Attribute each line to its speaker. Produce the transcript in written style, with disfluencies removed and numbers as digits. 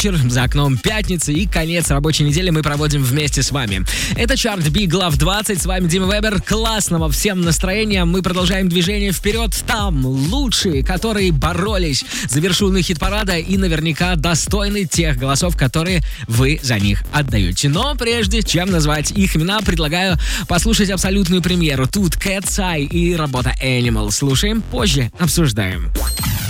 Speaker 1: За окном пятница и конец рабочей недели мы проводим вместе с вами. Это чарт Big Love 20. С вами Дима Вебер. Классного всем настроения. Мы продолжаем движение вперед. Там лучшие, которые боролись за вершину хит-парада и наверняка достойны тех голосов, которые вы за них отдаете. Но прежде чем назвать их имена, предлагаю послушать абсолютную премьеру. Тут Cat's Eye и работа Animal. Слушаем, позже обсуждаем.